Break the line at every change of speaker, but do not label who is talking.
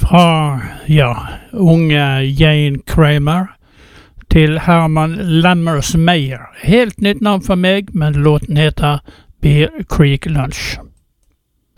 Fra, unge Jane Kramer til Herman Lemmers Meyer. Helt nytt navn for meg, men låten heter Bear Creek Lunch.